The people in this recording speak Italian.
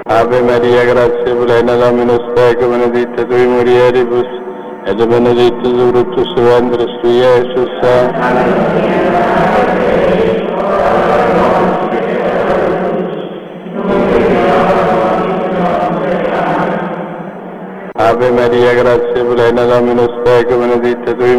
Ave Maria, gratia plena, Dominus tecum, benedicta tui mulieribus, et benedictus fructus ventris tui, Iesus. Ave Maria, gratia plena, Dominus tecum, benedicta tui